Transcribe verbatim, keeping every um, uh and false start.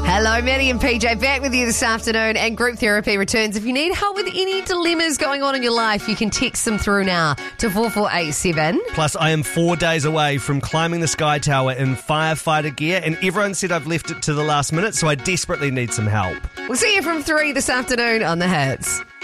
Hello, Maddie and P J back with you this afternoon, and group therapy returns. If you need help with any dilemmas going on in your life, you can text them through now to four four eight seven. Plus, I am four days away from climbing the Sky Tower in firefighter gear, and everyone said I've left it to the last minute, so I desperately need some help. We'll see you from three this afternoon on The Hits.